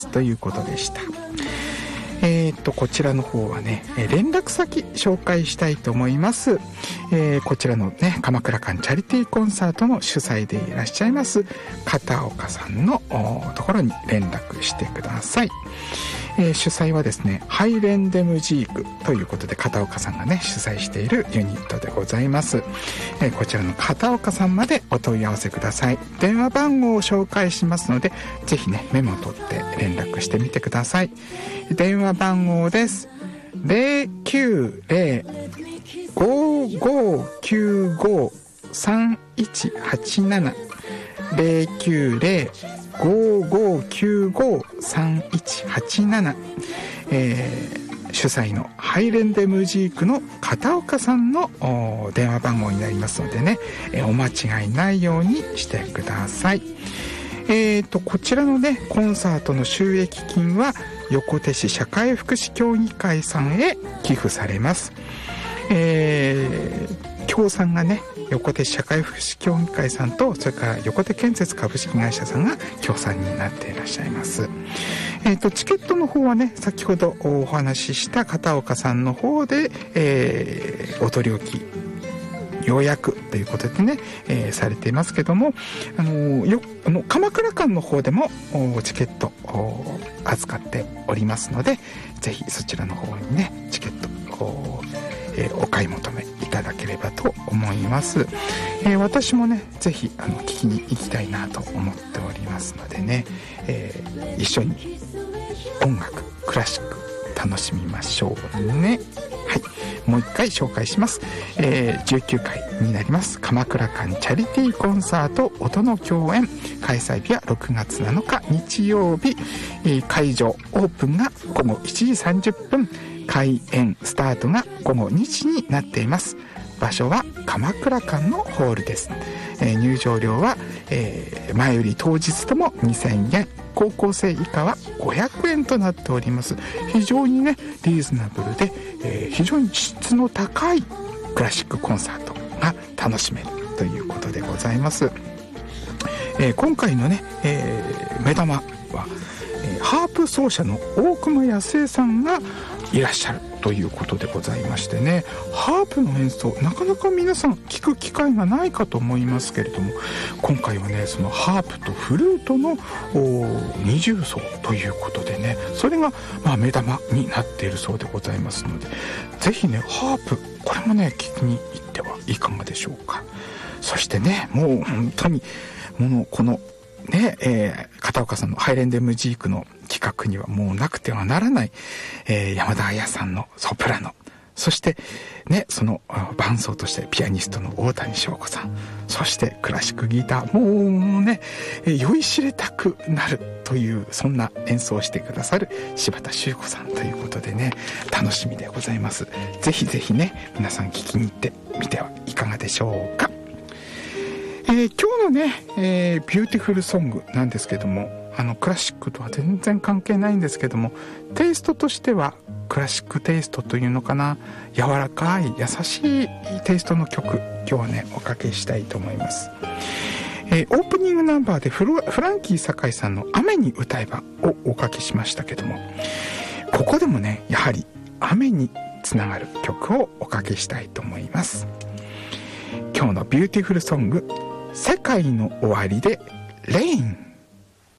ということでした。こちらの方はね、連絡先紹介したいと思います。こちらのね、鎌倉館チャリティーコンサートの主催でいらっしゃいます片岡さんのところに連絡してください。主催はですね、ハイレンデムジークということで片岡さんがね主催しているユニットでございます。こちらの片岡さんまでお問い合わせください。電話番号を紹介しますので、ぜひねメモを取って連絡してみてください。電話番号です。 090-5595-3187 090-5595-3187、主催のハイレンデムジークの片岡さんの電話番号になりますのでね、お間違いないようにしてください。こちらのねコンサートの収益金は横手市社会福祉協議会さんへ寄付されます。協賛がね横手市社会福祉協議会さんと、それから横手建設株式会社さんが協賛になっていらっしゃいます。チケットの方はね先ほどお話しした片岡さんの方で、お取り置き予約ということでね、されていますけども、鎌倉館の方でもチケットを扱っておりますので、ぜひそちらの方にねチケットをお買い求めいただければと思います。私もねぜひ聞きに行きたいなと思っておりますのでね、一緒に音楽クラシック楽しみましょうね。はい、もう一回紹介します。19回になります鎌倉館チャリティーコンサート音の共演、開催日は6月7日日曜日、会場オープンが午後1時30分、開演スタートが午後2時になっています。場所は鎌倉館のホールです。入場料は、前より当日とも2000円、高校生以下は500円となっております。非常にねリーズナブルで、非常に質の高いクラシックコンサートが楽しめるということでございます。今回のね、目玉は、ハープ奏者の大隈康江さんがいらっしゃるということでございましてね、ハープの演奏なかなか皆さん聞く機会がないかと思いますけれども、今回はねそのハープとフルートの二重奏ということでね、それが目玉になっているそうでございますので、ぜひねハープこれもね聞きに行ってはいかがでしょうか。そしてねもう本当にこのね、片岡さんのハイレンデムジークの企画にはもうなくてはならない、山田彩さんのソプラノ、そしてねその伴奏としてピアニストの大谷翔子さん、そしてクラシックギター、もうね酔いしれたくなるというそんな演奏をしてくださる柴田修子さんということでね、楽しみでございます。ぜひぜひね皆さん聞きに行ってみてはいかがでしょうか。今日のね、ビューティフルソングなんですけども、クラシックとは全然関係ないんですけども、テイストとしてはクラシックテイストというのかな、柔らかい優しいテイストの曲、今日はねおかけしたいと思います。オープニングナンバーでフランキー堺さんの雨に歌えばをおかけしましたけども、ここでもねやはり雨につながる曲をおかけしたいと思います。今日のビューティフルソング、世界の終わりでレイン。